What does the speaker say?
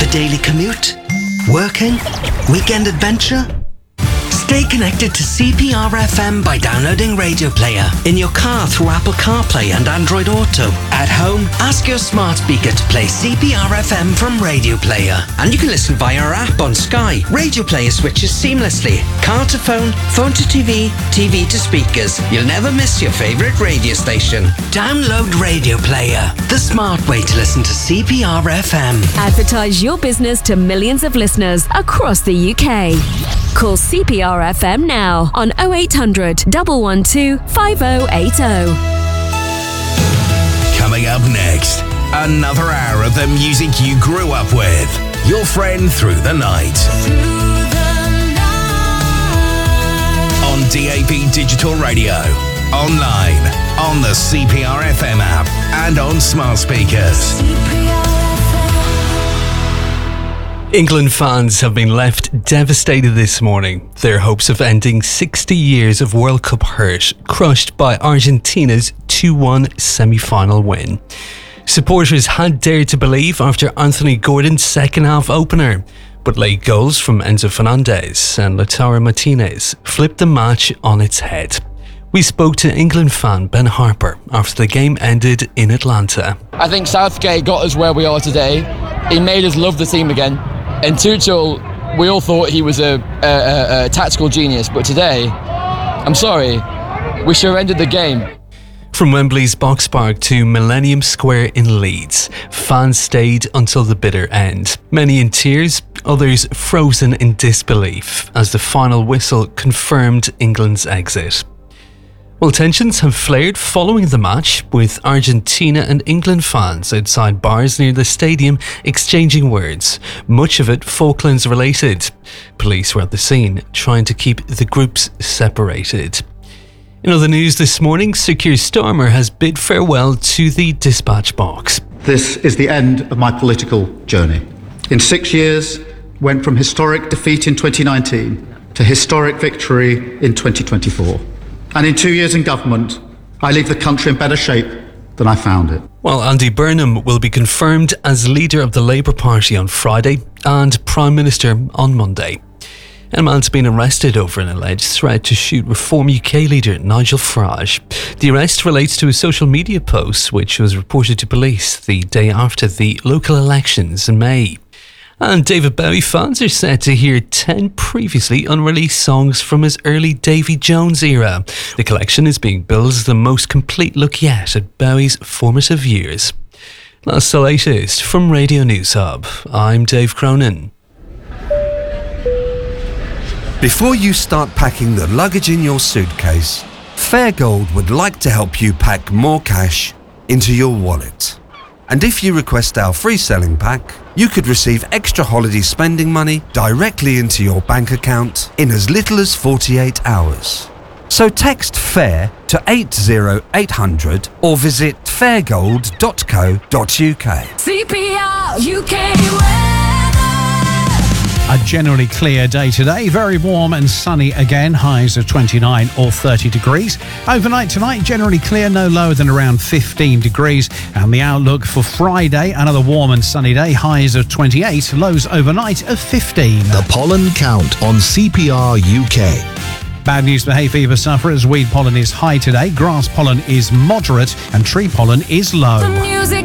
The daily commute? Working? Weekend adventure? Stay connected to CPR FM by downloading Radio Player in your car through Apple CarPlay and Android Auto. At home, ask your smart speaker to play CPR FM from Radio Player. And you can listen via our app on Sky. Radio Player switches seamlessly. Car to phone, phone to TV, TV to speakers. You'll never miss your favourite radio station. Download Radio Player, the smart way to listen to CPR FM. Advertise your business to millions of listeners across the UK. Call CPR FM now on 0800 112 5080. Coming up next, another hour of the music you grew up with. Your friend through the night. On DAB Digital Radio, online, on the CPR FM app, and on smart speakers. England fans have been left devastated this morning. Their hopes of ending 60 years of World Cup hurt crushed by Argentina's 2-1 semi-final win. Supporters had dared to believe after Anthony Gordon's second half opener, but late goals from Enzo Fernandez and Lautaro Martinez flipped the match on its head. We spoke to England fan Ben Harper after the game ended in Atlanta. I think Southgate got us where we are today. He made us love the team again. And Tuchel, we all thought he was a tactical genius, but today, I'm sorry, we surrendered the game. From Wembley's Box Park to Millennium Square in Leeds, fans stayed until the bitter end. Many in tears, others frozen in disbelief as the final whistle confirmed England's exit. Well, tensions have flared following the match, with Argentina and England fans outside bars near the stadium exchanging words, much of it Falklands related. Police were at the scene, trying to keep the groups separated. In other news this morning, Sir Keir Starmer has bid farewell to the dispatch box. This is the end of my political journey. In 6 years, went from historic defeat in 2019 to historic victory in 2024. And in 2 years in government, I leave the country in better shape than I found it. Well, Andy Burnham will be confirmed as leader of the Labour Party on Friday and Prime Minister on Monday. A man's been arrested over an alleged threat to shoot Reform UK leader Nigel Farage. The arrest relates to a social media post which was reported to police the day after the local elections in May. And David Bowie fans are set to hear 10 previously unreleased songs from his early Davy Jones era. The collection is being billed as the most complete look yet at Bowie's formative years. That's the latest from Radio News Hub. I'm Dave Cronin. Before you start packing the luggage in your suitcase, Fairgold would like to help you pack more cash into your wallet. And if you request our free selling pack, you could receive extra holiday spending money directly into your bank account in as little as 48 hours. So text FAIR to 80800 or visit fairgold.co.uk. CPR UK weather. A generally clear day today, very warm and sunny again, highs of 29 or 30 degrees. Overnight tonight, generally clear, no lower than around 15 degrees. And the outlook for Friday, another warm and sunny day, highs of 28, lows overnight of 15. The Pollen Count on CPR UK. Bad news for hay fever sufferers. Weed pollen is high today, grass pollen is moderate, and tree pollen is low.